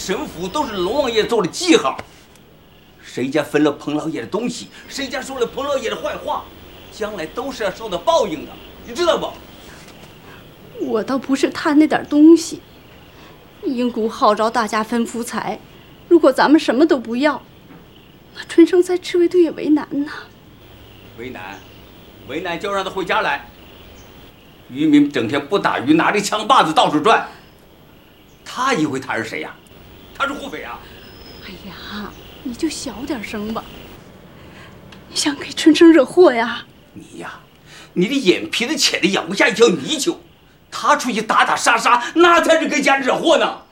神府都是龙王爷做的记号。谁家分了彭老爷的东西，谁家说了彭老爷的坏话，将来都是要受到报应的，你知道不？ 我倒不是贪那点东西。英姑号召大家分福财，如果咱们什么都不要，那春生在赤卫队也为难呐。为难就让他回家来。渔民整天不打鱼，拿着枪把子到处转，他以为他是谁呀？他是护匪啊！哎呀，你就小点声吧，你想给春生惹祸呀？你呀，你的眼皮子浅的养不下一条泥鳅。他出去打打杀杀，那才是给家惹祸呢。